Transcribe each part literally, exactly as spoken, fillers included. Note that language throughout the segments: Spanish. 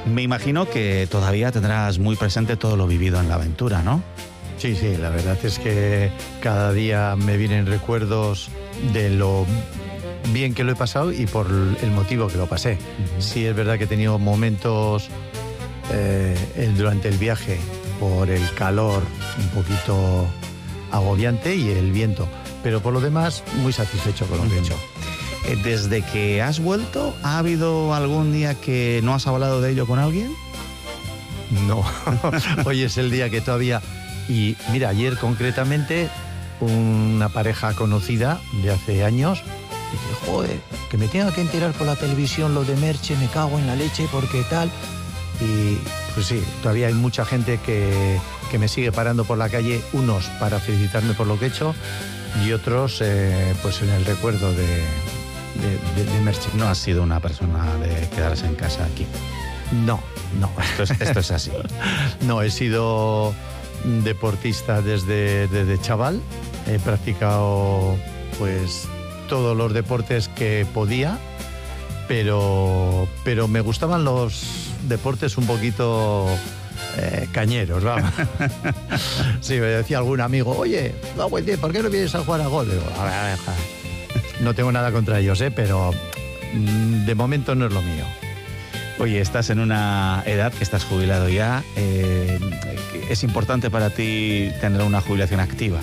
Me imagino que todavía tendrás muy presente todo lo vivido en la aventura, ¿no? Sí, sí, la verdad es que cada día me vienen recuerdos de lo bien que lo he pasado y por el motivo que lo pasé. Uh-huh. Sí, es verdad que he tenido momentos eh, durante el viaje por el calor un poquito agobiante y el viento, pero por lo demás muy satisfecho con lo que he hecho. Desde que has vuelto, ¿ha habido algún día que no has hablado de ello con alguien? No, hoy es el día que todavía... Y mira, ayer concretamente una pareja conocida de hace años dice, joder, que me tenga que enterar por la televisión lo de Merche, me cago en la leche porque tal. Y pues sí, todavía hay mucha gente que, que me sigue parando por la calle, unos para felicitarme por lo que he hecho y otros eh, pues en el recuerdo de, de, de, de Merche. No has sido una persona de quedarse en casa aquí. No, no. Esto es, esto es así. No, he sido deportista desde, desde chaval. He practicado pues todos los deportes que podía, pero, pero me gustaban los deportes un poquito eh, cañeros, vamos. Sí, me decía algún amigo, oye, no, buen día, ¿por qué no vienes a jugar a golf? Digo, a ver, a ver, no tengo nada contra ellos, ¿eh? Pero de momento no es lo mío. Oye, estás en una edad que estás jubilado ya. Eh, ¿Es importante para ti tener una jubilación activa?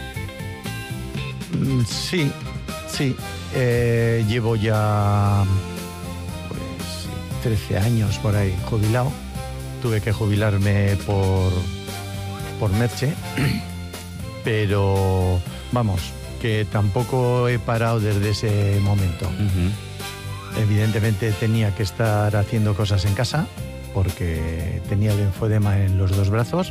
Sí, sí. Eh, llevo ya pues, trece años por ahí jubilado. Tuve que jubilarme por, por Merche, pero vamos, que tampoco he parado desde ese momento. Uh-huh. Evidentemente tenía que estar haciendo cosas en casa porque tenía el linfodema en los dos brazos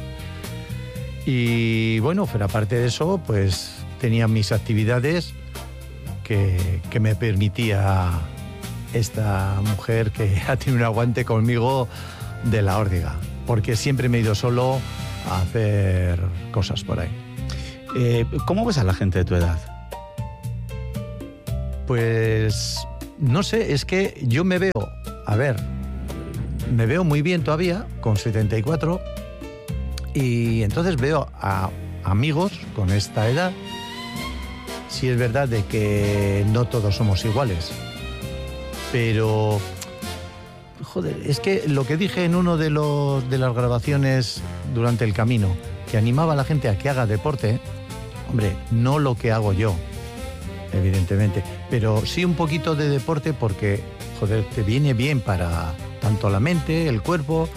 y bueno, fuera parte de eso, pues tenía mis actividades que, que me permitía esta mujer que ha tenido un aguante conmigo de la órdiga, porque siempre me he ido solo a hacer cosas por ahí. Eh, ¿Cómo ves a la gente de tu edad? Pues... no sé, es que yo me veo, a ver, me veo muy bien todavía, con setenta y cuatro, y entonces veo a amigos con esta edad. Sí es verdad de que no todos somos iguales, pero, joder, es que lo que dije en uno de, los, de las grabaciones durante el camino, que animaba a la gente a que haga deporte, hombre, no lo que hago yo, evidentemente, pero sí un poquito de deporte porque, joder, te viene bien para tanto la mente, el cuerpo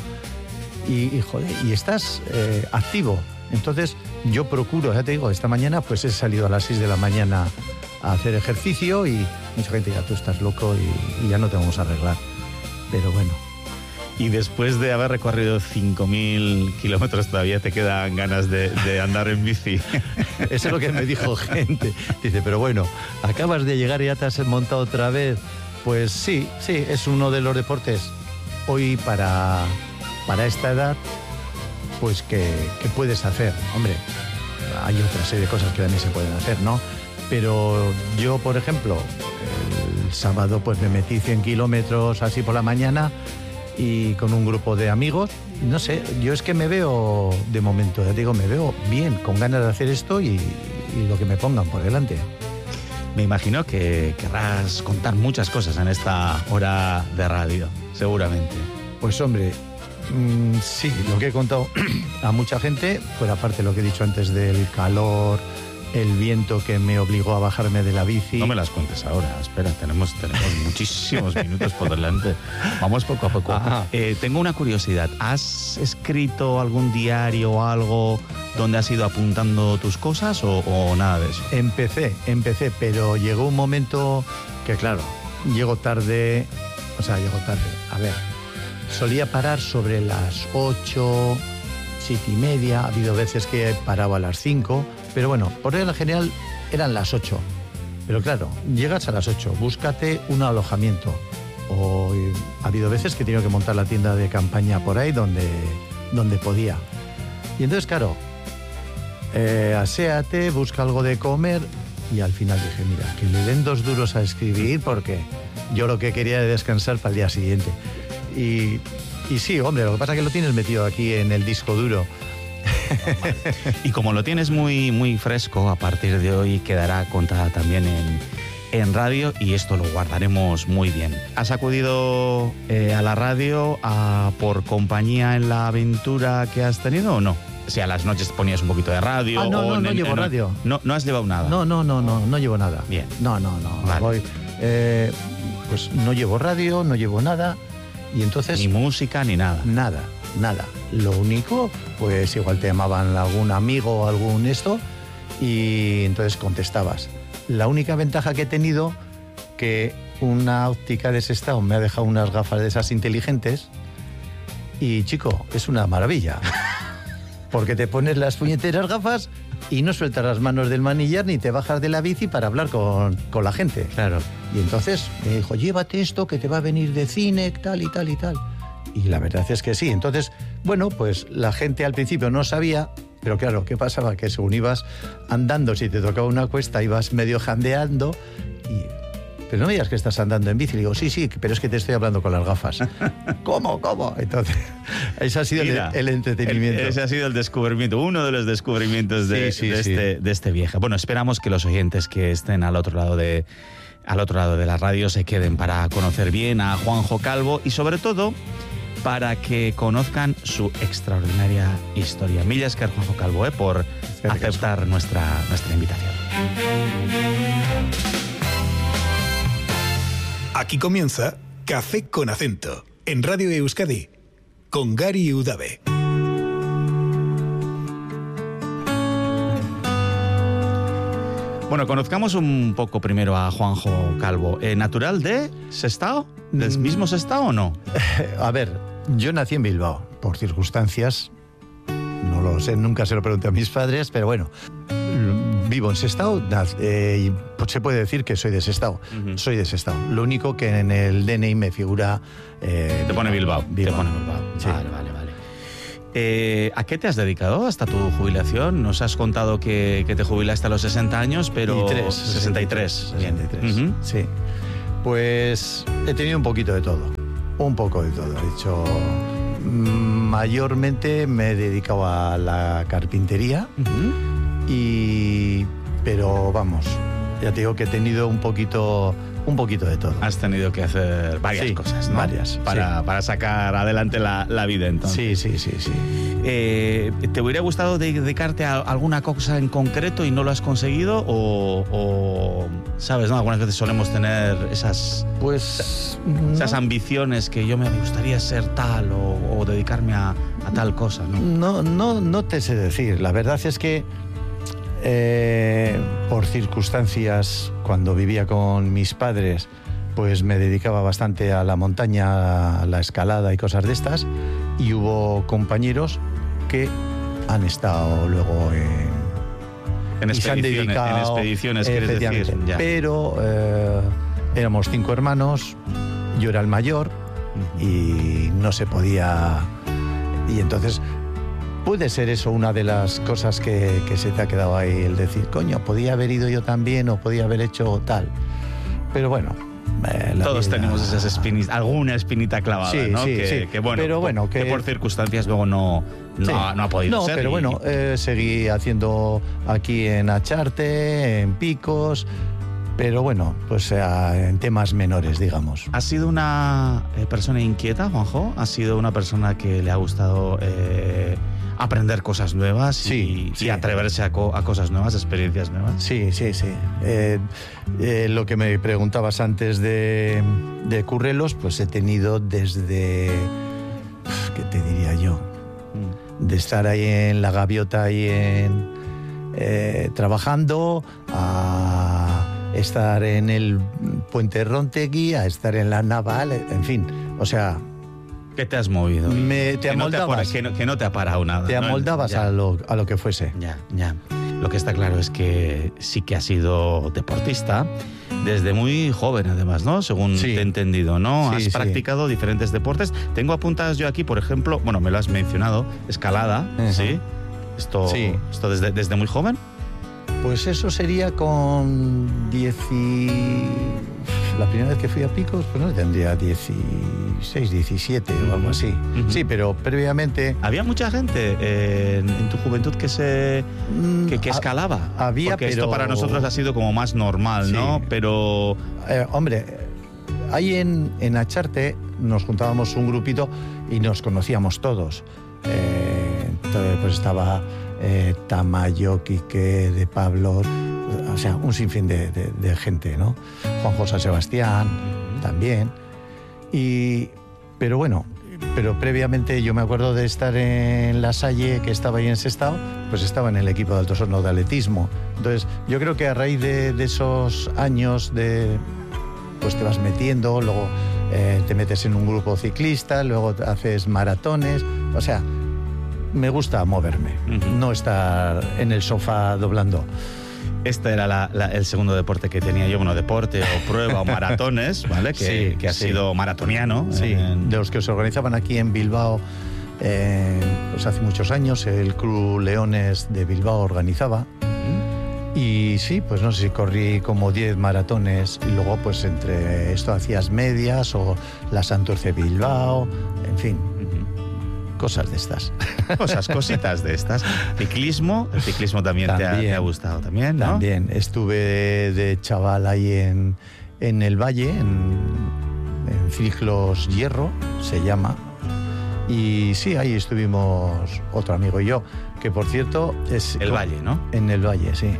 y, y joder, y estás eh, activo. Entonces yo procuro, ya te digo, esta mañana pues he salido a las seis de la mañana a hacer ejercicio y mucha gente ya tú estás loco y, y ya no te vamos a arreglar, pero bueno. Y después de haber recorrido cinco mil kilómetros todavía te quedan ganas de, de andar en bici. Eso es lo que me dijo gente. Dice, pero bueno, acabas de llegar y ya te has montado otra vez. Pues sí, sí, es uno de los deportes hoy para, para esta edad, pues que, que puedes hacer. Hombre, hay otra serie de cosas que también se pueden hacer, ¿no? Pero yo, por ejemplo, el sábado pues me metí cien kilómetros así por la mañana y con un grupo de amigos, no sé, yo es que me veo, de momento, ya digo, me veo bien, con ganas de hacer esto y, y lo que me pongan por delante. Me imagino que querrás contar muchas cosas en esta hora de radio, seguramente. Pues hombre, mmm, sí, lo que he contado a mucha gente, fuera parte de lo que he dicho antes del calor, el viento que me obligó a bajarme de la bici. No me las cuentes ahora, espera, tenemos, tenemos muchísimos minutos por delante. Vamos poco a poco. Eh, tengo una curiosidad, ¿has escrito algún diario o algo donde has ido apuntando tus cosas o, o nada de eso? Empecé, empecé, pero llegó un momento que, claro, llego tarde, o sea, llego tarde, a ver, solía parar sobre las ocho, siete y media, ha habido veces que paraba a las cinco, pero bueno, por regla general eran las ocho. Pero claro, llegas a las ocho, búscate un alojamiento. O ha habido veces que he tenido que montar la tienda de campaña por ahí donde, donde podía. Y entonces, claro, eh, aséate, busca algo de comer y al final dije, mira, que le den dos duros a escribir porque yo lo que quería era descansar para el día siguiente. Y Y sí, hombre, lo que pasa es que lo tienes metido aquí en el disco duro. Y como lo tienes muy, muy fresco, a partir de hoy quedará contada también en, en radio y esto lo guardaremos muy bien. ¿Has acudido eh, a la radio a, por compañía en la aventura que has tenido o no? O sea, a las noches ponías un poquito de radio. Ah, no, o no, en, no en, llevo en, radio. No, no has llevado nada. No, no, no, no, no llevo nada. Bien. No, no, no. Vale. Voy, eh, pues no llevo radio, no llevo nada. Y entonces... Ni música, ni nada. Nada, nada. Lo único, pues igual te llamaban algún amigo o algún esto y entonces contestabas. La única ventaja que he tenido, que una óptica de Sestao me ha dejado unas gafas de esas inteligentes y, chico, es una maravilla. Porque te pones las puñeteras gafas y no sueltas las manos del manillar ni te bajas de la bici para hablar con, con la gente. Claro. Y entonces me dijo, llévate esto que te va a venir de cine, tal y tal y tal. Y la verdad es que sí. Entonces, bueno, pues la gente al principio no sabía, pero claro, ¿qué pasaba? Que según ibas andando, si te tocaba una cuesta, ibas medio jandeando y... Pero no me digas que estás andando en bici. Le digo, sí, sí, pero es que te estoy hablando con las gafas. ¿Cómo? ¿Cómo? Entonces, ese ha sido Mira, el, el entretenimiento. El, ese ha sido el descubrimiento, uno de los descubrimientos de, sí, sí, de, sí. Este, de este viaje. Bueno, esperamos que los oyentes que estén al otro lado de, al otro lado de la radio se queden para conocer bien a Juanjo Calvo y sobre todo para que conozcan su extraordinaria historia. Mil esker, Juanjo Calvo, ¿eh? por aceptar nuestra, nuestra invitación. Aquí comienza Café con Acento, en Radio Euskadi, con Gary Udave. Bueno, conozcamos un poco primero a Juanjo Calvo. Eh, ¿Natural de Sestao? ¿Del mm. mismo Sestao o no? A ver, yo nací en Bilbao, por circunstancias, no lo sé, nunca se lo pregunté a mis padres, pero bueno... Vivo en Sestao, eh, pues se puede decir que soy de Sestao. Uh-huh. Soy de Sestao. Lo único que en el D N I me figura... Eh, te pone Bilbao. Bilbao. Te pone Bilbao. Sí. Vale, vale, vale. Eh, ¿A qué te has dedicado hasta tu jubilación? Nos has contado que, que te jubilaste a los sesenta años, pero... tres, sesenta y tres. sesenta y tres, uh-huh. Sí. Pues he tenido un poquito de todo. Un poco de todo. He hecho... Mayormente me he dedicado a la carpintería. Uh-huh. Y pero vamos, ya te digo que he tenido un poquito un poquito de todo. Has tenido que hacer varias sí, cosas, ¿no? Varias. Para, sí. para sacar adelante la, la vida, entonces. Sí, sí, sí, sí. Eh, ¿Te hubiera gustado dedicarte a alguna cosa en concreto y no lo has conseguido? O, o sabes, ¿no? Algunas veces solemos tener esas, pues, esas no. ambiciones que yo me gustaría ser tal o, o dedicarme a, a tal cosa, ¿no? No, no, no te sé decir. La verdad es que Eh, por circunstancias, cuando vivía con mis padres, pues me dedicaba bastante a la montaña, a la escalada y cosas de estas, y hubo compañeros que han estado luego en, en y se han dedicado, en expediciones, quieres decir. Ya. Pero eh, éramos cinco hermanos, yo era el mayor y no se podía, y entonces puede ser eso una de las cosas que, que se te ha quedado ahí, el decir, coño, podía haber ido yo también o podía haber hecho tal. Pero bueno, eh, la todos vida... tenemos esas espinitas, alguna espinita clavada, sí, ¿no? Sí, que, sí. que bueno, pero bueno que... que por circunstancias luego no, no, sí. no ha podido no, ser. Pero y... bueno, eh, seguí haciendo aquí en Acharte, en Picos, pero bueno, pues eh, en temas menores, digamos. ¿Has sido una eh, persona inquieta, Juanjo? ¿Has sido una persona que le ha gustado eh, aprender cosas nuevas sí, y, sí. y atreverse a, co- a cosas nuevas, experiencias nuevas? Sí, sí, sí. Eh, eh, lo que me preguntabas antes de, de Currelos, pues he tenido desde, ¿qué te diría yo? De estar ahí en la gaviota, ahí en, eh, trabajando, a estar en el puente Rontegui, a estar en la naval, en fin, o sea... ¿Qué te has movido? Me, te que, amoldabas, no te, que, no, que no te ha parado nada. Te amoldabas ¿no? a, lo, a lo que fuese. Ya, ya. Lo que está claro es que sí que has sido deportista desde muy joven, además, ¿no? Según sí. te he entendido, ¿no? Sí, has sí. practicado diferentes deportes. Tengo apuntadas yo aquí, por ejemplo, bueno, me lo has mencionado, escalada, uh-huh. ¿sí? Esto, sí. esto desde, desde muy joven. Pues eso sería con diez y... La primera vez que fui a Picos, pues no tendría dieciséis, diecisiete o algo así. Uh-huh. Sí, pero previamente... ¿Había mucha gente eh, en, en tu juventud que se que, que escalaba? Había, Porque pero... esto para nosotros ha sido como más normal, sí. ¿no? Pero... Eh, hombre, ahí en, en Acharte nos juntábamos un grupito y nos conocíamos todos. Eh, entonces, pues estaba eh, Tamayo, Quique, de Pablo... O sea, un sinfín de, de, de gente, ¿no? Juan José Sebastián también. Y, pero bueno, pero previamente yo me acuerdo de estar en La Salle, que estaba ahí en Sestao, pues estaba en el equipo de Altos Hornos de atletismo. Entonces, yo creo que a raíz de, de esos años de... Pues te vas metiendo, luego eh, te metes en un grupo ciclista, luego haces maratones, o sea, me gusta moverme, uh-huh. no estar en el sofá doblando. Este era la, la, el segundo deporte que tenía yo, bueno, deporte o prueba o maratones, ¿vale? Que, sí, que ha sí. sido maratoniano. Sí, en... de los que se organizaban aquí en Bilbao, eh, pues hace muchos años, el Club Leones de Bilbao organizaba. Uh-huh. Y sí, pues no sé si corrí como diez maratones y luego pues entre esto hacías medias o la Santurce Bilbao, en fin. Cosas de estas. Cosas, cositas de estas. Ciclismo, el ciclismo también, también. Te, ha, te ha gustado también, ¿no? También. Estuve de chaval ahí en, en el Valle, en, en Ciclos Hierro, se llama. Y sí, ahí estuvimos otro amigo y yo, que por cierto es... El Valle, ¿no? En el Valle, sí.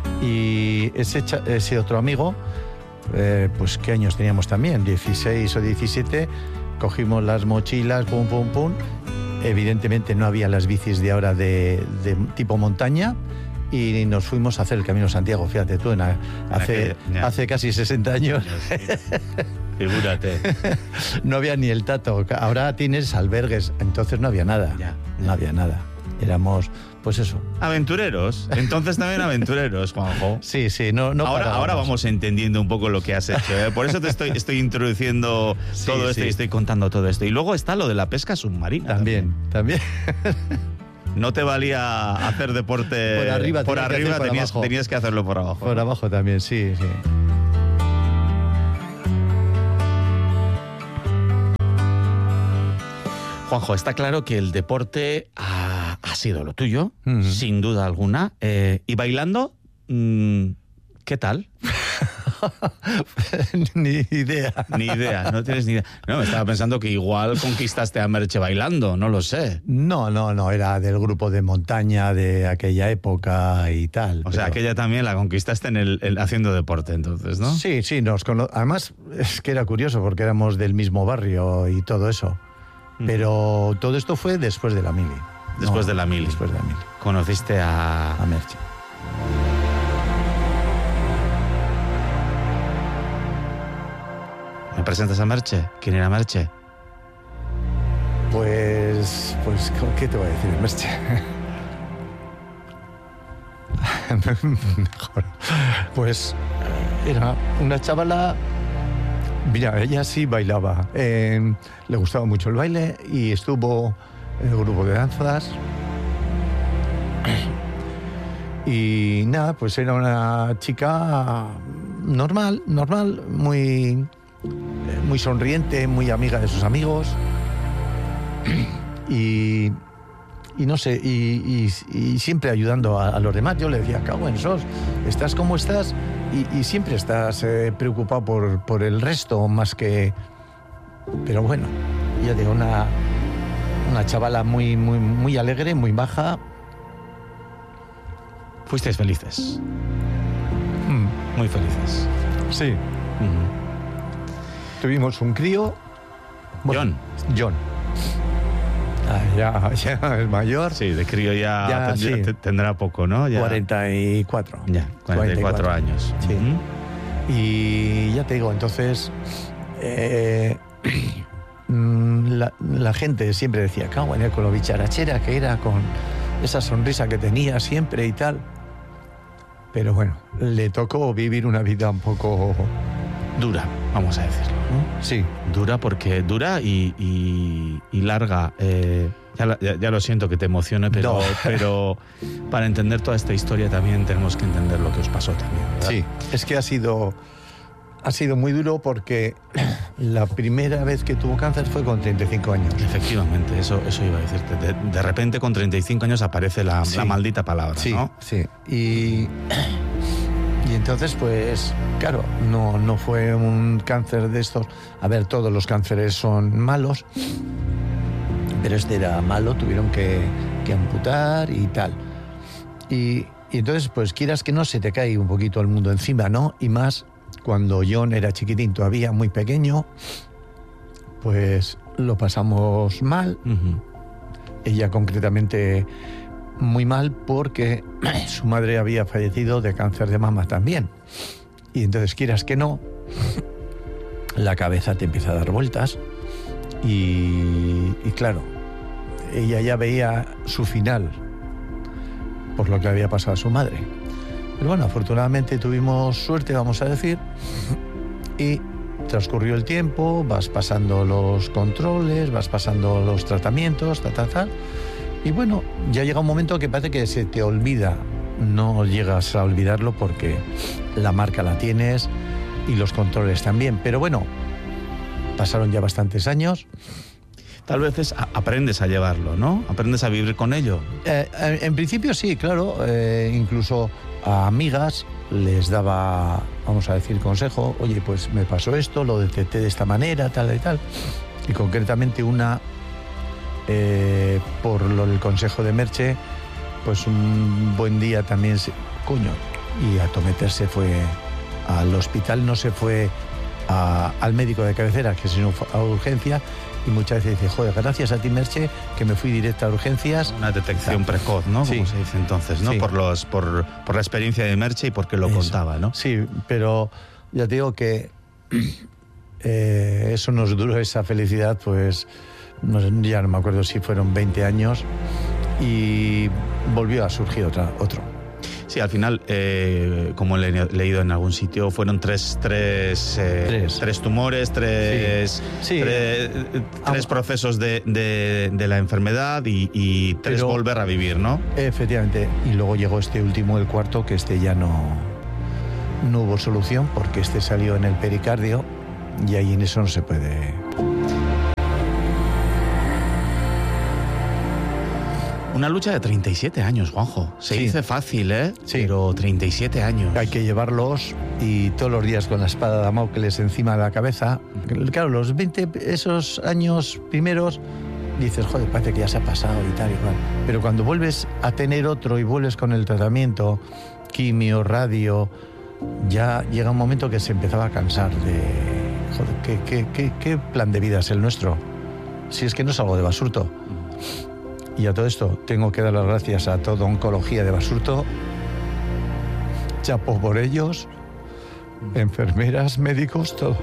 Y ese, ese otro amigo, eh, pues ¿qué años teníamos también? dieciséis o diecisiete, cogimos las mochilas, pum, pum, pum. Evidentemente no había las bicis de ahora de, de tipo montaña y nos fuimos a hacer el Camino de Santiago, fíjate tú, en a, hace, aquella, hace casi sesenta años. Figúrate. No había ni el tato, ahora tienes albergues, entonces no había nada, ya, ya. no había nada. Éramos, pues eso. Aventureros, entonces también aventureros, Juanjo. Sí, sí, no, no ahora, ahora vamos entendiendo un poco lo que has hecho, ¿eh? Por eso te estoy, estoy introduciendo sí, todo esto sí. y estoy contando todo esto. Y luego está lo de la pesca submarina. También, también. No te valía hacer deporte por arriba, por arriba por tenías, tenías que hacerlo por abajo. Por abajo también, sí, sí. Juanjo, está claro que el deporte ha, ha sido lo tuyo, uh-huh. sin duda alguna. Eh, ¿Y bailando? Mmm, ¿Qué tal? Ni idea. Ni idea, no tienes ni idea. No, me estaba pensando que igual conquistaste a Merche bailando, no lo sé. No, no, no, era del grupo de montaña de aquella época y tal. O pero... sea, aquella también la conquistaste en el, el haciendo deporte, entonces, ¿no? Sí, sí, nos cono... además es que era curioso porque éramos del mismo barrio y todo eso. Pero todo esto fue después de la mili. Después no, de la mili. Después de la mili. Conociste a... A Merche. ¿Me presentas a Merche? ¿Quién era Merche? Pues... Pues, ¿qué te voy a decir de Merche? Mejor. Pues era una chavala... Mira, ella sí bailaba, eh, le gustaba mucho el baile y estuvo en el grupo de danzas. Y nada, pues era una chica normal, normal, muy, muy sonriente, muy amiga de sus amigos. Y, y no sé, y, y, y siempre ayudando a, a los demás. Yo le decía, cago en sos, estás como estás... Y, y siempre estás eh, preocupado por, por el resto más que... Pero bueno, ya digo, una, una chavala muy, muy, muy alegre, muy baja. Fuisteis felices. Mm. Muy felices. Sí. Mm. Tuvimos un crío. Bueno, John. John. Ah, ya, ya es mayor. Sí, de crío ya, ya tendrá, sí. tendrá poco, ¿no? Ya. cuarenta y cuatro. Ya, cuarenta y cuatro años. Sí. Uh-huh. Y ya te digo, entonces... Eh, la, la gente siempre decía, cago en él, con lo bicharachera que era, con esa sonrisa que tenía siempre y tal. Pero bueno, le tocó vivir una vida un poco... Dura, vamos a decirlo. ¿Mm? Sí. Dura porque dura y, y, y larga. Eh, Ya, ya, ya lo siento que te emocione, pero, No. pero para entender toda esta historia también tenemos que entender lo que os pasó también, ¿verdad? Sí, es que ha sido, ha sido muy duro porque la primera vez que tuvo cáncer fue con treinta y cinco años. Efectivamente, eso, eso iba a decirte. De, de repente con treinta y cinco años aparece la, Sí. la maldita palabra, Sí, ¿no? sí. Y, y entonces, pues, claro, no, no fue un cáncer de estos. A ver, todos los cánceres son malos, pero este era malo, tuvieron que, que amputar y tal. Y, y entonces, pues, quieras que no, se te cae un poquito el mundo encima, ¿no? Y más cuando John era chiquitín, todavía muy pequeño, pues lo pasamos mal. Uh-huh. Ella concretamente muy mal porque su madre había fallecido de cáncer de mama también. Y entonces, quieras que no, la cabeza te empieza a dar vueltas y, y claro, ella ya veía su final por lo que había pasado a su madre. Pero bueno, afortunadamente tuvimos suerte, vamos a decir, y transcurrió el tiempo, vas pasando los controles, vas pasando los tratamientos, ta, ta, ta. Y bueno, ya llega un momento que parece que se te olvida. No llegas a olvidarlo porque la marca la tienes y los controles también. Pero bueno, pasaron ya bastantes años. Tal vez es, a, aprendes a llevarlo, ¿no? Aprendes a vivir con ello. Eh, en principio sí, claro. Eh, incluso a amigas les daba, vamos a decir, consejo. Oye, pues me pasó esto, lo detecté de esta manera, tal y tal. Y concretamente una, eh, por lo, el consejo de Merche, pues un buen día también, se, coño, y a Tometer se fue al hospital, no se fue a, al médico de cabecera, que sino fue a urgencia, y muchas veces dice, joder, gracias a ti, Merche, que me fui directa a urgencias. Una detección precoz, ¿no? Sí. Como se dice entonces, ¿no? Sí. Por, los, por, por la experiencia de Merche y porque lo Eso. contaba, ¿no? Sí, pero ya te digo que eh, eso nos duró, esa felicidad, pues no, ya no me acuerdo si fueron veinte años, y volvió a surgir otra, otro. Sí, al final, eh, como le he leído en algún sitio, fueron tres, tres, eh, Tres. tres tumores, tres, Sí. Sí. tres, tres Ah, procesos de, de, de la enfermedad y, y tres Pero- volver a vivir, ¿no? Efectivamente, y luego llegó este último, el cuarto, que este ya no, no hubo solución, porque este salió en el pericardio y ahí en eso no se puede. Una lucha de treinta y siete años, Juanjo. Se Sí. dice fácil, ¿eh? Sí. Pero treinta y siete años. Hay que llevarlos y todos los días con la espada de Damocles encima de la cabeza. Claro, los veinte, esos años primeros, dices, joder, parece que ya se ha pasado y tal y cual. Pero cuando vuelves a tener otro y vuelves con el tratamiento, quimio, radio, ya llega un momento que se empezaba a cansar de, joder, ¿qué, qué, qué, qué plan de vida es el nuestro? Si es que no es algo de Basurto. Y a todo esto tengo que dar las gracias a toda Oncología de Basurto. Chapo por ellos, enfermeras, médicos, todos.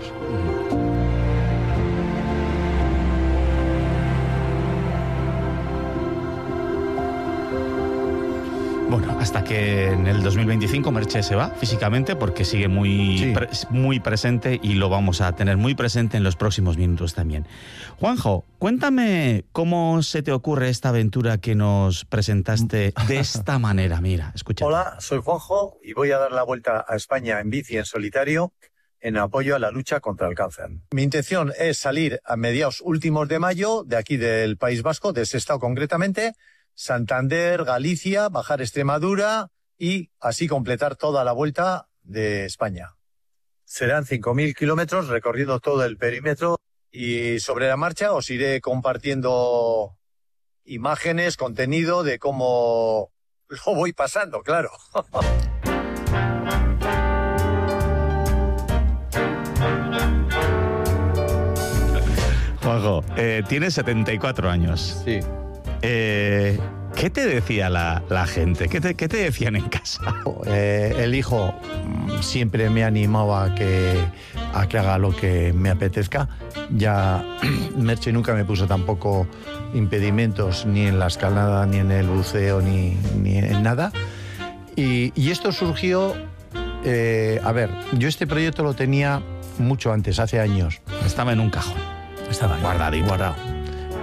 Bueno, hasta que en el dos mil veinticinco Merche se va físicamente porque sigue muy, Sí. pre- muy presente y lo vamos a tener muy presente en los próximos minutos también. Juanjo, cuéntame cómo se te ocurre esta aventura que nos presentaste de esta manera. Mira, escucha. Hola, soy Juanjo y voy a dar la vuelta a España en bici en solitario en apoyo a la lucha contra el cáncer. Mi intención es salir a mediados últimos de mayo de aquí del País Vasco, de Sestao concretamente, Santander, Galicia, bajar Extremadura y así completar toda la vuelta de España. Serán cinco mil kilómetros recorriendo todo el perímetro y sobre la marcha os iré compartiendo imágenes, contenido de cómo lo voy pasando, claro. Juanjo, eh, tienes setenta y cuatro años. Sí. Eh, ¿Qué te decía la, la gente? ¿Qué te, ¿Qué te decían en casa? Eh, el hijo mm, siempre me animaba a que, a que haga lo que me apetezca. Ya Merche nunca me puso tampoco impedimentos ni en la escalada, ni en el buceo, ni, ni en nada. Y, y esto surgió, eh, a ver, yo este proyecto lo tenía mucho antes, hace años. Estaba en un cajón. Estaba ahí, Guardadito. guardado.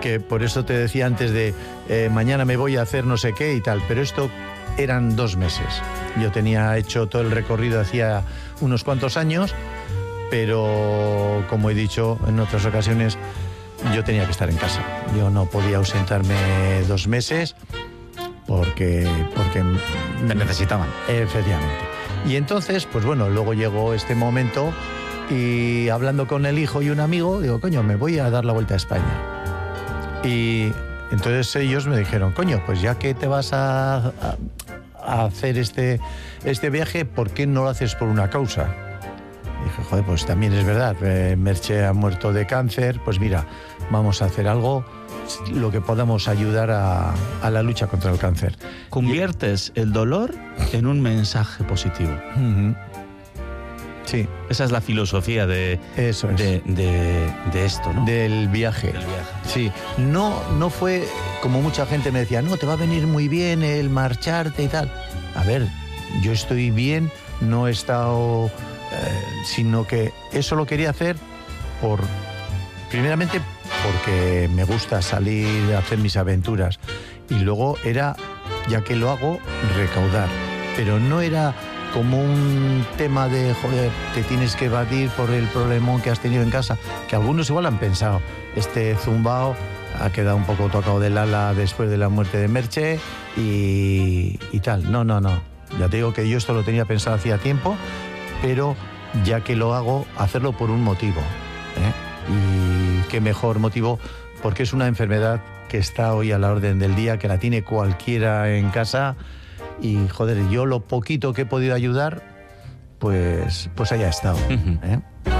que por eso te decía antes de eh, mañana me voy a hacer no sé qué y tal, pero esto eran dos meses. Yo tenía hecho todo el recorrido hacía unos cuantos años, pero como he dicho en otras ocasiones, yo tenía que estar en casa. Yo no podía ausentarme dos meses porque... porque te necesitaban. Efectivamente. Y entonces, pues bueno, luego llegó este momento y hablando con el hijo y un amigo, digo, coño, me voy a dar la vuelta a España. Y entonces ellos me dijeron, coño, pues ya que te vas a, a, a hacer este, este viaje, ¿por qué no lo haces por una causa? Y dije, joder, pues también es verdad, eh, Merche ha muerto de cáncer, pues mira, vamos a hacer algo, lo que podamos ayudar a, a la lucha contra el cáncer. Conviertes el dolor en un mensaje positivo. Uh-huh. Sí. Esa es la filosofía de, Eso es. de, de, de esto, ¿no? Del viaje. Del viaje. Sí. No, no fue como mucha gente me decía, no, te va a venir muy bien el marcharte y tal. A ver, yo estoy bien, no he estado... Eh, sino que eso lo quería hacer por... Primeramente porque me gusta salir a hacer mis aventuras. Y luego era, ya que lo hago, recaudar. Pero no era... como un tema de, joder, te tienes que evadir por el problemón que has tenido en casa, que algunos igual han pensado, este zumbao ha quedado un poco tocado del ala después de la muerte de Merche y, y tal. No, no, no. Ya te digo que yo esto lo tenía pensado hacía tiempo, pero ya que lo hago, hacerlo por un motivo. ¿eh? Y qué mejor motivo, porque es una enfermedad que está hoy a la orden del día, que la tiene cualquiera en casa. Y, joder, yo lo poquito que he podido ayudar, pues, pues haya estado. Uh-huh. ¿eh?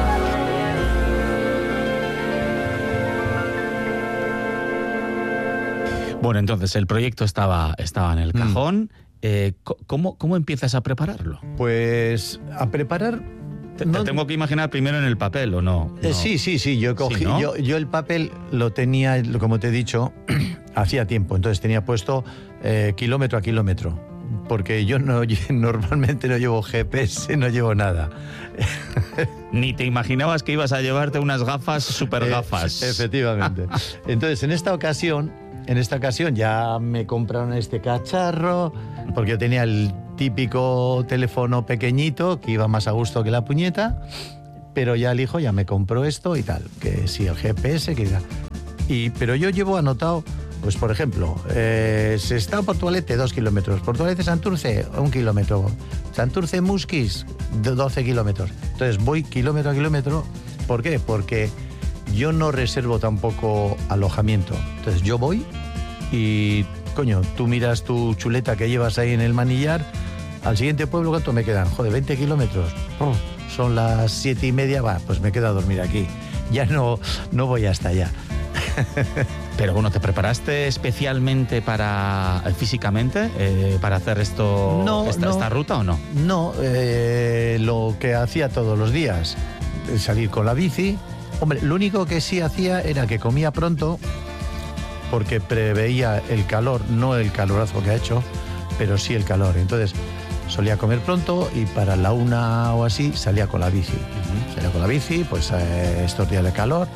Bueno, entonces el proyecto estaba, estaba en el cajón. Mm. Eh, ¿cómo, ¿Cómo empiezas a prepararlo? Pues a preparar... ¿Te, no, te tengo que imaginar primero en el papel o no? Eh, no. Sí, sí, sí. Yo, cogí, ¿Sí, no? yo, yo el papel lo tenía, como te he dicho, hacía tiempo. Entonces tenía puesto eh, kilómetro a kilómetro. Porque yo no, normalmente no llevo G P S, no llevo nada. Ni te imaginabas que ibas a llevarte unas gafas, super gafas. Eh, efectivamente. Entonces, en esta ocasión, en esta ocasión ya me compraron este cacharro, porque yo tenía el típico teléfono pequeñito que iba más a gusto que la puñeta, pero ya el hijo ya me compró esto y tal, que sí, el G P S, que y pero yo llevo anotado. Pues, por ejemplo, eh, Sestao Portugalete, dos kilómetros. Portugalete Santurce, un kilómetro. Santurce Musquis, doce kilómetros. Entonces, voy kilómetro a kilómetro. ¿Por qué? Porque yo no reservo tampoco alojamiento. Entonces, yo voy y, coño, tú miras tu chuleta que llevas ahí en el manillar. Al siguiente pueblo, ¿cuánto me quedan? Joder, veinte kilómetros. Oh, son las siete y media, va, pues me quedo a dormir aquí. Ya no, no voy hasta allá. Pero bueno, ¿te preparaste especialmente para físicamente eh, para hacer esto no, esta, no, esta ruta o no? No, eh, lo que hacía todos los días, salir con la bici. Hombre, lo único que sí hacía era que comía pronto, porque preveía el calor, no el calorazo que ha hecho, pero sí el calor. Entonces solía comer pronto y para la una o así salía con la bici. Uh-huh. Salía con la bici, pues eh, estos días de calor.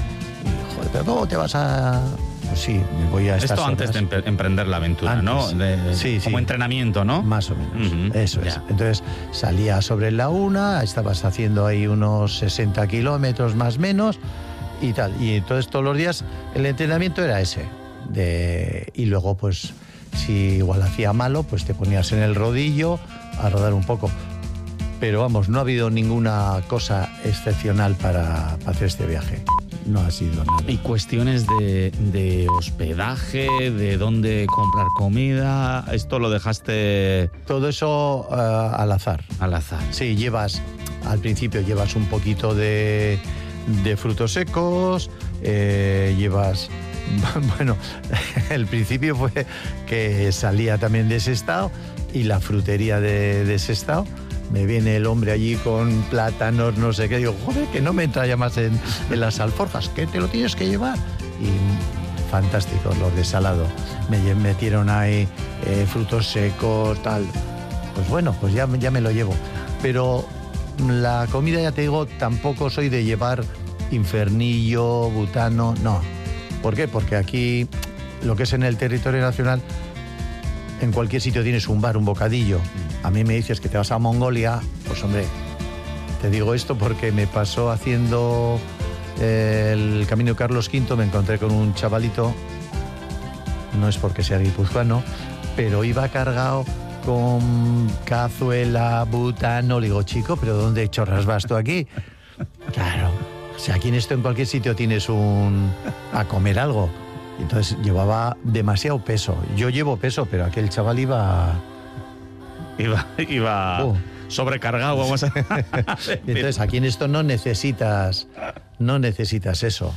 ¿Pero cómo te vas a...? Pues sí, me voy a estas Esto antes horas. de emprender la aventura, antes, ¿no? De, sí, sí. Como entrenamiento, ¿no? Más o menos, uh-huh. Eso es. Ya. Entonces salía sobre la una, estabas haciendo ahí unos sesenta kilómetros más o menos y tal. Y entonces todos los días el entrenamiento era ese. De, y luego pues si igual hacía malo, pues te ponías en el rodillo a rodar un poco. Pero vamos, no ha habido ninguna cosa excepcional para, para hacer este viaje. No ha sido nada. ¿Y cuestiones de, de hospedaje, de dónde comprar comida? ¿Esto lo dejaste...? Todo eso uh, al azar. Al azar. Sí, llevas, al principio llevas un poquito de, de frutos secos, eh, llevas... Bueno, el principio fue que salía también de Sestao y la frutería de, de Sestao. Me viene el hombre allí con plátanos, no sé qué. Digo, joder, que no me entra ya más en, en las alforjas, que te lo tienes que llevar. Y fantásticos los de salado. Me metieron ahí eh, frutos secos, tal. Pues bueno, pues ya, ya me lo llevo. Pero la comida, ya te digo, tampoco soy de llevar infernillo, butano, no. ¿Por qué? Porque aquí, lo que es en el territorio nacional, en cualquier sitio tienes un bar, un bocadillo. A mí me dices que te vas a Mongolia, pues hombre, te digo esto porque me pasó haciendo el Camino de Carlos quinto, me encontré con un chavalito, no es porque sea guipuzcoano, pero iba cargado con cazuela, butano. Le digo, chico, ¿pero dónde chorras vas tú aquí? Claro, o sea, aquí en esto, en cualquier sitio tienes un... a comer algo. Entonces llevaba demasiado peso. Yo llevo peso, pero aquel chaval iba... Iba, iba oh. sobrecargado, vamos a... Entonces aquí en esto no necesitas, no necesitas eso.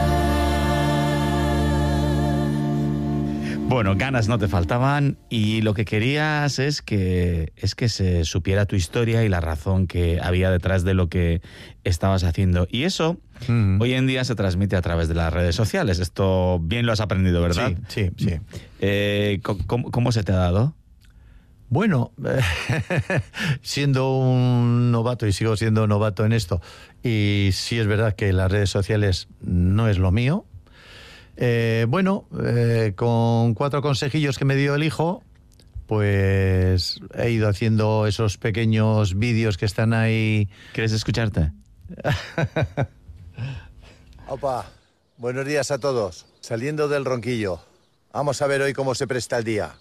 Bueno, ganas no te faltaban y lo que querías es que, es que se supiera tu historia y la razón que había detrás de lo que estabas haciendo. Y eso mm. hoy en día se transmite a través de las redes sociales. Esto bien lo has aprendido, ¿verdad? Sí, sí, sí. Eh, ¿cómo, ¿Cómo se te ha dado? Bueno, siendo un novato, y sigo siendo novato en esto, y sí es verdad que las redes sociales no es lo mío. Eh, bueno, eh, con cuatro consejillos que me dio el hijo, pues he ido haciendo esos pequeños vídeos que están ahí. ¿Quieres escucharte? Opa, buenos días a todos. Saliendo del Ronquillo. Vamos a ver hoy cómo se presta el día.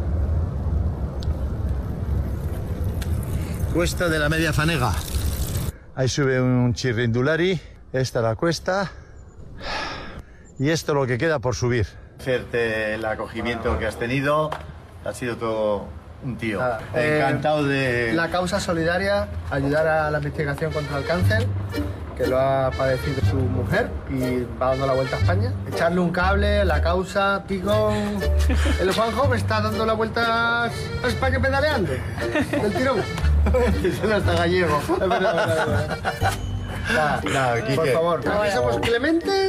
Cuesta de la Media Fanega. Ahí sube un chirrindulari. Esta la cuesta. Y esto lo que queda por subir. Hacerte el acogimiento que has tenido. Ha sido todo un tío. Nada, Encantado eh, de... La causa solidaria, ayudar a la investigación contra el cáncer, que lo ha padecido su mujer y va dando la vuelta a España. Echarle un cable, la causa, Picón. El Juanjo me está dando la vuelta a España pedaleando. Del tirón. Eso no está gallego. Es verdad, es verdad, es verdad. Va, No, por favor, aquí somos Clemente,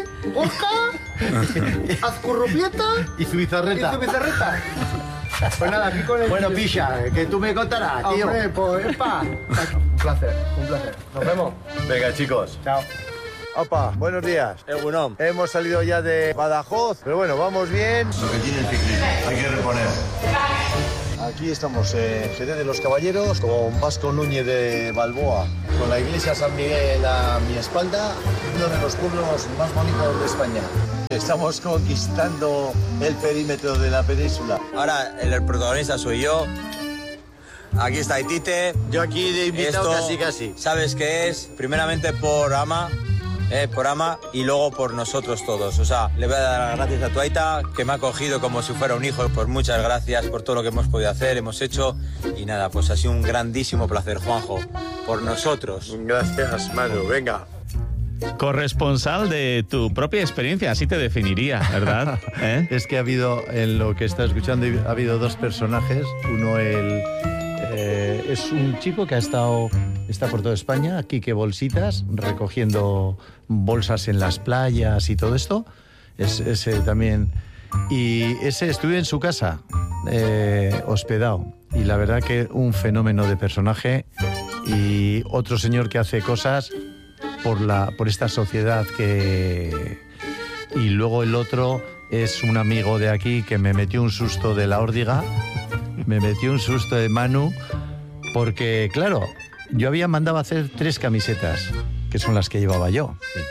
Oscar, Azcurrupieta Y su bizarreta. y tu bizarreta. Pues nada, aquí con el... Bueno, Pisha, que tú me contarás, tío. Hombre, pues, epa. Un placer, un placer. Nos vemos. Venga, chicos. Chao. Opa, buenos días. Egunon. Hemos salido ya de Badajoz, pero bueno, vamos bien. Lo que tiene el ciclismo, hay que reponer. Aquí estamos en Jerez de los Caballeros, con Vasco Núñez de Balboa, con la iglesia San Miguel a mi espalda, uno de los pueblos más bonitos de España. Estamos conquistando el perímetro de la península. Ahora el, el protagonista soy yo. Aquí está Itite. Yo aquí de invitado Esto, casi casi. ¿Sabes qué es? Primeramente por Ama, eh, por Ama y luego por nosotros todos. O sea, le voy a dar las gracias a tu Aita, que me ha acogido como si fuera un hijo. Pues muchas gracias por todo lo que hemos podido hacer, hemos hecho. Y nada, pues ha sido un grandísimo placer, Juanjo, por nosotros. Gracias, Manu. Venga. Corresponsal de tu propia experiencia, así te definiría, ¿verdad? ¿Eh? Es que ha habido, en lo que está escuchando, ha habido dos personajes. Uno, el, eh, es un chico que ha estado, está por toda España, Quique Bolsitas, recogiendo bolsas en las playas y todo esto. Es, ese también. Y ese estuve en su casa, eh, hospedado. Y la verdad que un fenómeno de personaje. Y otro señor que hace cosas por, la, por esta sociedad que... Y luego el otro es un amigo de aquí que me metió un susto de la órdiga, me metió un susto de Manu, porque, claro, yo había mandado a hacer tres camisetas, que son las que llevaba yo.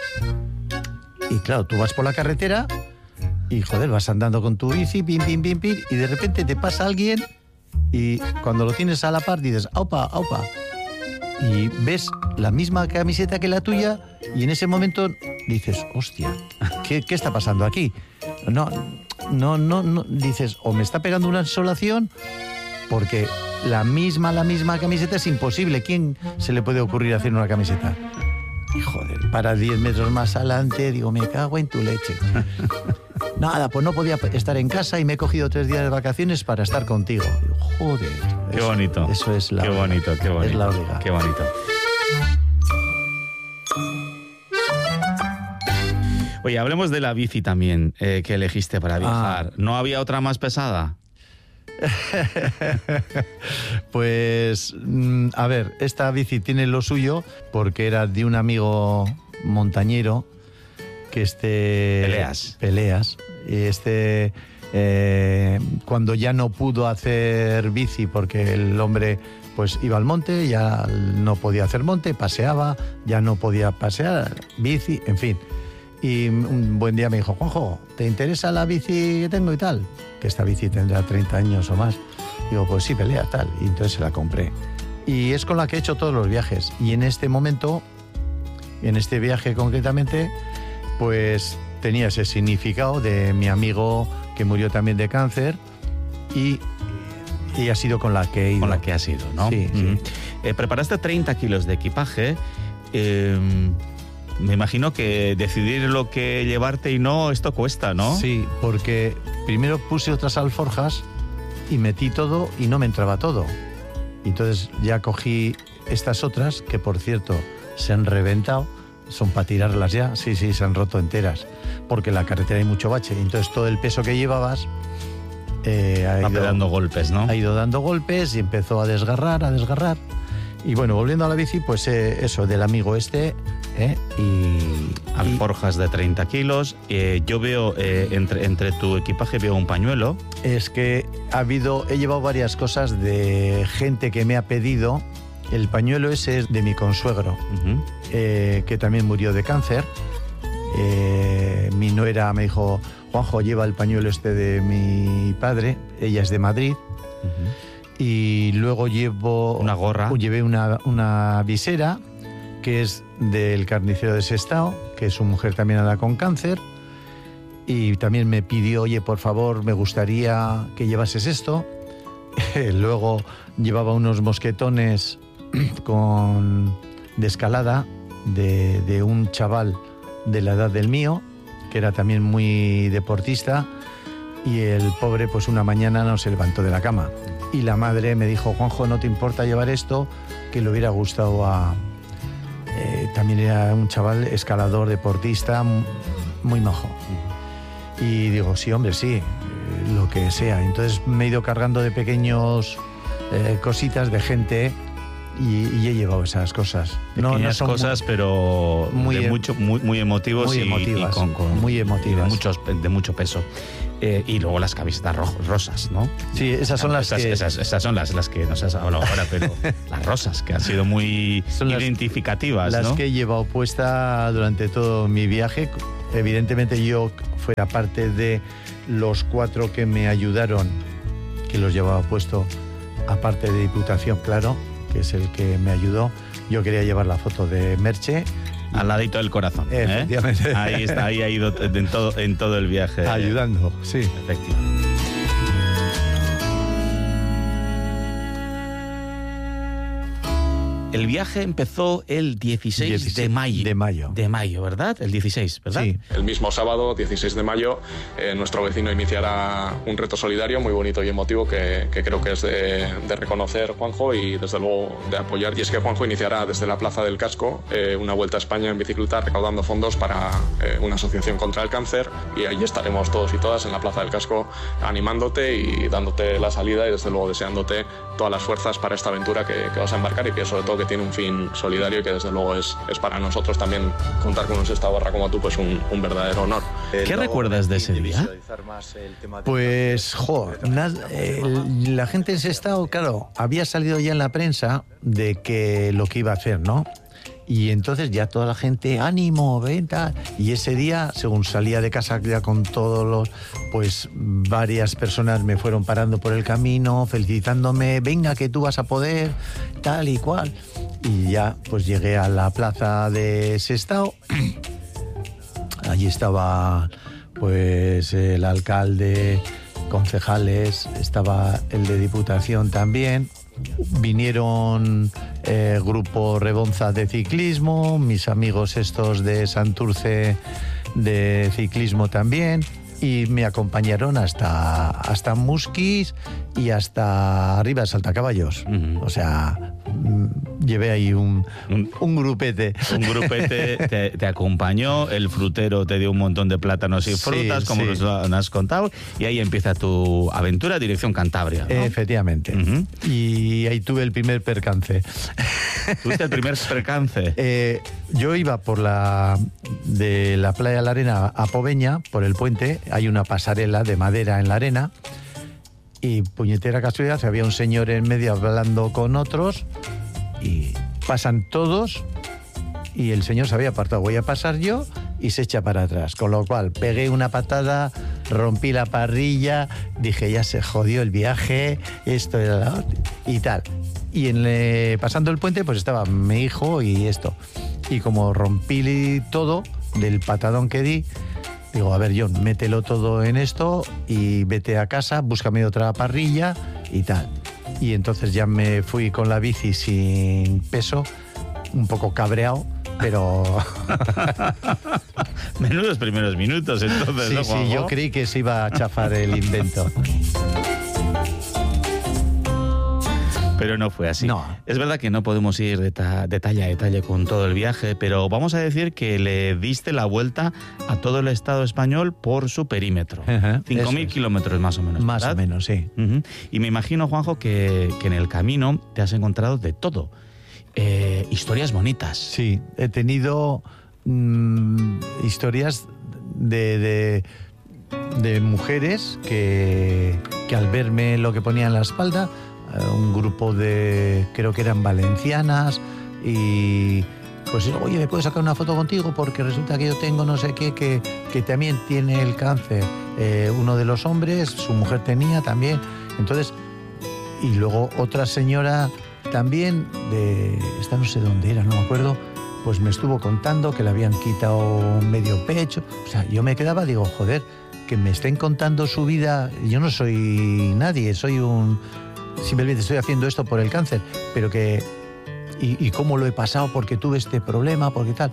Y claro, tú vas por la carretera y, joder, vas andando con tu bici, pim, pim, pim, pim, y de repente te pasa alguien y cuando lo tienes a la par dices, aupa, aupa. Y ves la misma camiseta que la tuya y en ese momento dices, hostia, ¿qué, qué está pasando aquí? No, no, no, no, dices, o me está pegando una insolación, porque la misma, la misma camiseta es imposible. ¿Quién se le puede ocurrir hacer una camiseta? Y joder, para diez metros más adelante, digo, me cago en tu leche. Nada, pues no podía estar en casa y me he cogido tres días de vacaciones para estar contigo. Digo, joder. Qué eso, bonito. Eso es la Qué bonito, qué bonito. Es la obliga. Qué bonito. Oye, hablemos de la bici también, eh, que elegiste para viajar. Ah. ¿No había otra más pesada? Pues, a ver, esta bici tiene lo suyo porque era de un amigo montañero que este... Peleas. Peleas. Y este... Eh, cuando ya no pudo hacer bici porque el hombre pues iba al monte, ya no podía hacer monte, paseaba, ya no podía pasear, bici, en fin. Y un buen día me dijo, Juanjo, ¿te interesa la bici que tengo y tal? Que esta bici tendrá treinta años o más. Digo, pues sí, pelea, tal. Y entonces se la compré. Y es con la que he hecho todos los viajes. Y en este momento, en este viaje concretamente, pues tenía ese significado de mi amigo que murió también de cáncer y, y ha sido con la que he ido. Con la que has ido, ¿no? Sí, mm. sí. Eh, preparaste treinta kilos de equipaje. Eh, me imagino que decidir lo que llevarte y no, esto cuesta, ¿no? Sí, porque primero puse otras alforjas y metí todo y no me entraba todo. Entonces ya cogí estas otras, que por cierto se han reventado, son para tirarlas ya, sí, sí, se han roto enteras, porque en la carretera hay mucho bache, entonces todo el peso que llevabas eh, ha, ido, dando golpes, ¿no? ha ido dando golpes y empezó a desgarrar, a desgarrar. Y bueno, volviendo a la bici, pues eh, eso, del amigo este, eh, y... Alforjas de treinta kilos, eh, yo veo, eh, entre, entre tu equipaje veo un pañuelo. Es que ha habido, he llevado varias cosas de gente que me ha pedido. El pañuelo ese es de mi consuegro, uh-huh. eh, que también murió de cáncer. Eh, mi nuera me dijo, Juanjo, lleva el pañuelo este de mi padre, ella es de Madrid. Uh-huh. Y luego llevo... Una gorra. Llevé una, una visera, que es del carnicero de Sestao, que su mujer también anda con cáncer. Y también me pidió, oye, por favor, me gustaría que llevases esto. Luego llevaba unos mosquetones con, de escalada de, de un chaval de la edad del mío, que era también muy deportista, y el pobre pues una mañana no se levantó de la cama. Y la madre me dijo, Juanjo, ¿no te importa llevar esto? Que le hubiera gustado a... Eh, también era un chaval escalador, deportista, muy majo. Y digo, sí, hombre, sí, eh, lo que sea. Entonces me he ido cargando de pequeños eh, cositas de gente y, y he llevado esas cosas. No, no son cosas, muy, pero muy, de mucho, muy, muy emotivos muy y, emotivas, y con, con, muy emotivas. Y de, muchos, de mucho peso. Eh, y luego las camisetas rojos, rosas, ¿no? Sí, esas son las esas, que... Esas, esas son las, las que nos has hablado ahora, pero las rosas, que han sido muy son identificativas, las, ¿no? Las que he llevado puesta durante todo mi viaje. Evidentemente yo fuera parte de los cuatro que me ayudaron, que los llevaba puesto, aparte de Diputación, claro, que es el que me ayudó. Yo quería llevar la foto de Merche. Al ladito del corazón. Efectivamente. ¿eh? Ahí está, ahí ha ido en todo, en todo el viaje. Ayudando, sí. Efectivamente. El viaje empezó el dieciséis, dieciséis de mayo. De mayo. De mayo, ¿verdad? El dieciséis, ¿verdad? Sí. El mismo sábado, dieciséis de mayo, eh, nuestro vecino iniciará un reto solidario muy bonito y emotivo que, que creo que es de, de reconocer, Juanjo, y desde luego de apoyar. Y es que Juanjo iniciará desde la Plaza del Casco eh, una vuelta a España en bicicleta recaudando fondos para eh, una asociación contra el cáncer, y ahí estaremos todos y todas en la Plaza del Casco animándote y dándote la salida y desde luego deseándote todas las fuerzas para esta aventura que, que vas a embarcar y que sobre todo que tiene un fin solidario y que desde luego es, es para nosotros también contar con un Sestao Barra como tú, pues un, un verdadero honor. ¿Qué eh, recuerdas de ese día? Pues, jo, el, la gente en Sestao, claro, había salido ya en la prensa de que lo que iba a hacer, ¿no? Y entonces ya toda la gente, ánimo, venta. Y ese día, según salía de casa ya con todos los, pues varias personas me fueron parando por el camino, felicitándome, venga que tú vas a poder, tal y cual. Y ya pues llegué a la plaza de Sestao. Allí estaba pues el alcalde, concejales, estaba el de Diputación también. Vinieron eh, grupo Rebonza de ciclismo, mis amigos estos de Santurce de ciclismo también, y me acompañaron hasta, hasta Musquis y hasta arriba de Saltacaballos. Uh-huh. O sea, llevé ahí un, un, un grupete. Un grupete te, te acompañó, el frutero te dio un montón de plátanos y frutas, sí, como sí. nos has contado, y ahí empieza tu aventura dirección Cantabria, ¿no? Efectivamente. Uh-huh. Y ahí tuve el primer percance. ¿Tuviste el primer percance? Eh, yo iba por la de la playa de la Arena a Poveña, por el puente, hay una pasarela de madera en la arena, y puñetera casualidad, había un señor en medio hablando con otros, y pasan todos, y el señor se había apartado, voy a pasar yo, y se echa para atrás, con lo cual pegué una patada, rompí la parrilla, dije ya se jodió el viaje, esto era la... y tal. Y en le... pasando el puente pues estaba mi hijo y esto, y como rompí todo del patadón que di, digo, a ver, John, mételo todo en esto y vete a casa, búscame otra parrilla y tal. Y entonces ya me fui con la bici sin peso, un poco cabreado, pero... Menudos primeros minutos, entonces, sí, ¿no, Juanjo? Sí, yo creí que se iba a chafar el invento. Pero no fue así. No. Es verdad que no podemos ir deta- detalle a detalle con todo el viaje, pero vamos a decir que le diste la vuelta a todo el Estado español por su perímetro. Uh-huh, cinco mil kilómetros más o menos. Más ¿verdad? o menos, sí. Uh-huh. Y me imagino, Juanjo, que, que en el camino te has encontrado de todo. Eh, historias bonitas. Sí, he tenido mmm, historias de, de, de mujeres que, que al verme lo que ponía en la espalda, un grupo de, creo que eran valencianas, y pues, oye, ¿me puedo sacar una foto contigo? Porque resulta que yo tengo no sé qué, que, que también tiene el cáncer. Eh, uno de los hombres, su mujer tenía también. Entonces, y luego otra señora también, de esta no sé dónde era, no me acuerdo, pues me estuvo contando que le habían quitado medio pecho. O sea, yo me quedaba, digo, joder, que me estén contando su vida. Yo no soy nadie, soy un... Simplemente estoy haciendo esto por el cáncer, pero que... Y, y cómo lo he pasado porque tuve este problema, porque tal.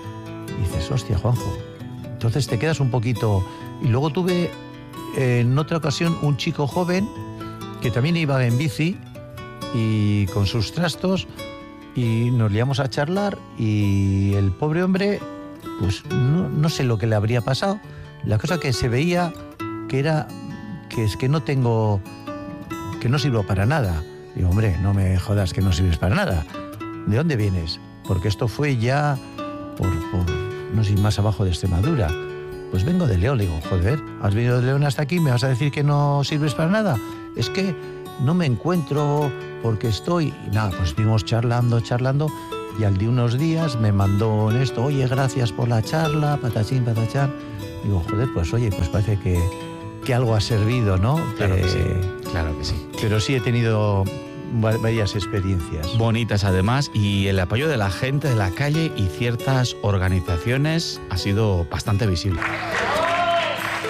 Y dices, hostia, Juanjo. Entonces te quedas un poquito... Y luego tuve eh, en otra ocasión un chico joven que también iba en bici y con sus trastos, y nos liamos a charlar, y el pobre hombre, pues no, no sé lo que le habría pasado. La cosa que se veía que era que es que no tengo... que no sirvo para nada. Digo, hombre, no me jodas que no sirves para nada. ¿De dónde vienes? Porque esto fue ya por, por no sé, más abajo de Extremadura. Pues vengo de León. Le digo, joder, ¿has venido de León hasta aquí? ¿Me vas a decir que no sirves para nada? Es que no me encuentro porque estoy... Y nada, pues estuvimos charlando, charlando, y al de unos días me mandó en esto, oye, gracias por la charla, patachín, patachán. Digo, joder, pues oye, pues parece que... que algo ha servido, ¿no? Claro eh, que sí, claro que sí. Pero sí he tenido varias experiencias. Bonitas además, y el apoyo de la gente de la calle y ciertas organizaciones ha sido bastante visible.